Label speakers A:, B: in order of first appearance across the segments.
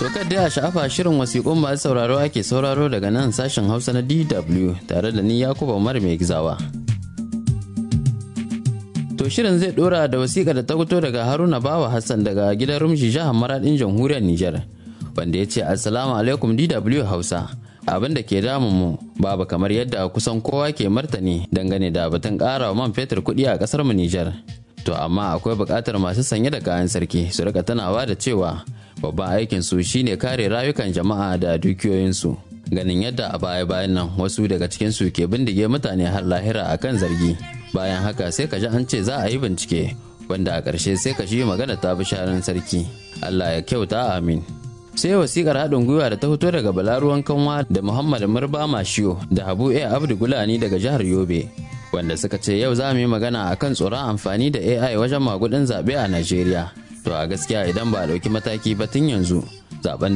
A: To dai a sha'afa shirin wasiƙun masu sauraro ake sauraro daga nan sashen Hausa na DW tare da ni Yakubu Umar mai gizawa. To shirin zai dora da wasiƙa da ta fito daga Haruna Bawa Hassan daga gidan Rumshi jihar Maradin jamhuriyar Nijar, wanda ya ce Assalamu alaikum DW Hausa. Abin da ke damun mu babu kamar yadda kusan kowa ke martani dangane da batun ƙara wa man fetur kuɗi a ƙasar mu Nijar. To amma akwai buƙatar masu sanye da kayan sarki su rika tunawa da cewa babban aikin su shine kare rayukan jama'a da dukiyoyinsu. Ganin yadda a baya-bayan nan wasu daga cikin su ke bindige mutane har lahira akan zargi. Bayan haka sai ka ji an ce za a yi bincike, wanda a ƙarshe sai ka ji magana ta bi sharan sarki. Allah ya kyauta, amin. Sai wasikar haɗin gwiwa da ta fito daga Balaruwan Kanwa da Muhammad Murba Mashiyo da Habu Abdu Gulani daga jihar Yobe, wanda suka ce yau za mu yi magana akan tsoron amfani da AI wajen magudin zaɓe a Najeriya. To a gaskiya idan ba a ɗauki mataki ba tun yanzu, zaben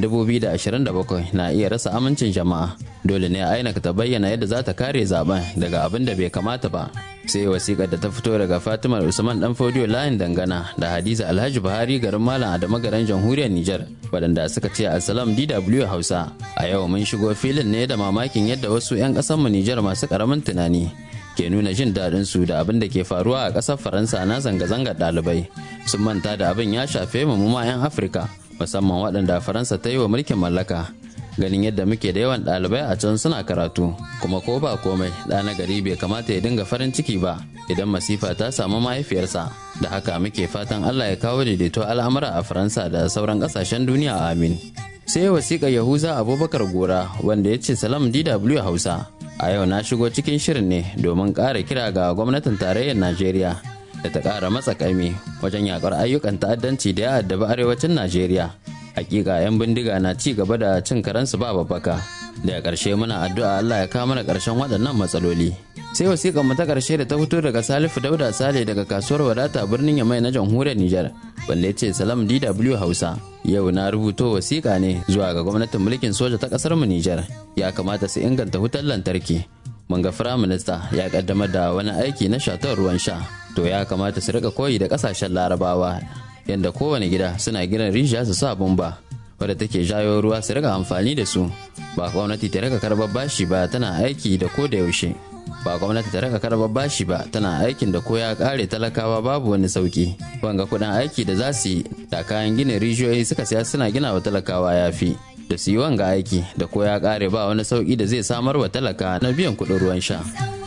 A: 2027 na iya rasa amincin jama'a. Dole ne INEC ta bayyana yadda za ta kare zaben daga abin da bai kamata ba. Sai wasiƙar da ta fito daga Fatima Usman Dan Fodiyo layin dangana da Hadiza Alhaji Buhari garin Malam Adamu garin jamhuriyar Nijar, waɗanda suka ce Assalam DW Hausa. A yau mun shigo filin ne da mamakin yadda wasu 'yan ƙasar mu Nijar masu ƙaramin tunani ke nuna jin daɗin su da abin da ke faruwa a ƙasar Faransa na zanga-zangar ɗalibai. Sun manta da abin ya shafe mu ma 'yan Afirka, musamman waɗanda Faransa ta yi wa mulkin mallaka. Ganin yadda muke da yawan ɗalibai a can suna karatu, kuma ko ba komai ɗa na gari bai kamata ya dinga farin ciki ba idan masifa ta samu mahaifiyarsa. Da haka muke fatan Allah ya kawo daidaito al'amura a Faransa da sauran ƙasashen duniya, amin. Sai wasiƙar Yahuza Abubakar Gora wanda ya ce Salam DW Hausa. A yau na shigo cikin shirin ne domin ƙara kira ga gwamnatin tarayyar Najeriya da ta ƙara matsa ƙaimi wajen yaƙar ayyukan ta'addanci da ya addabi arewacin Najeriya. Hakika 'yan bindiga na ci gaba da cin karansu ba babbaka. Daga ƙarshe muna addu'a Allah ya kawo mana ƙarshen waɗannan matsaloli. Sai wasiƙar mu ta ƙarshe da ta fito daga Salifu Dauda Sale daga kasuwar Wadata birnin Yamai na jamhuriyar Nijar, wanda ya ce Salam DW Hausa. Yau na rubuto wasiƙa ne zuwa ga gwamnatin mulkin soja ta ƙasar mu Nijar. Ya kamata su inganta wutar lantarki. Mun ga Firaminista ya ƙaddamar da wani aiki na shatar ruwan sha. To ya kamata su riƙa koyi da ƙasashen Larabawa, yadda kowane gida suna gina rijiya su sa bomba wadda take jayo ruwa su rika amfani da su. Ba gwamnati ta rika karbar bashi ba tana aiki da ko da yaushe. Ba gwamnati ta rika karbar bashi ba tana aikin da ko ya kare talakawa babu wani sauki. Wanga kudin aiki da za su yi da kayan gina rijiyoyi suka siya suna gina wa talakawa ya fi da su yi wanga aiki da ko ya kare ba wani sauki da zai samar wa talaka na biyan kudin ruwan sha.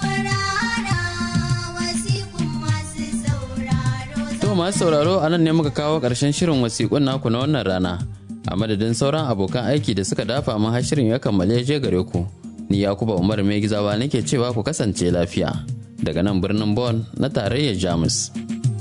A: Masu sauraro a nan ne muka kawo ƙarshen shirin wasiƙun naku na wannan rana. A madadin sauran abokan aiki da suka dafa mu har shirin ya kammale je gare ku. Ni Yakubu Umar mai gizawa nake cewa ku kasance lafiya daga nan birnin Bonn na tarayyar Jamus.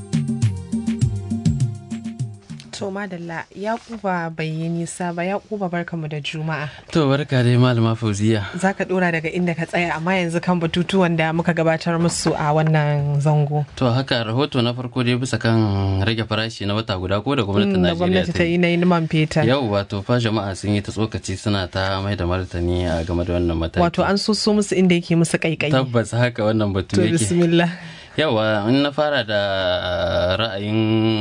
B: To madalla Yakuba bai yi nisa ba. Yakuba barkamu da Juma'a.
A: To barka dai malama Fauziya.
B: Zaka dora daga inda ka tsaya amma yanzu kan batutuwan da muka gabatar musu a wannan zango.
A: To haka rahoto na farko dai bisa kan rage farashi na wata guda ko da gwamnatin Najeriya
B: gwamnati ta yi na man fetur.
A: Yau wato fa jama'a sun yi ta tsokaci suna ta mai da martani a game da wannan mataki.
B: Wato an so musu inda yake musu kaikayi.
A: Tabbas haka wannan batu yake.
B: To bismillah.
A: Yawa in na fara da ra'ayin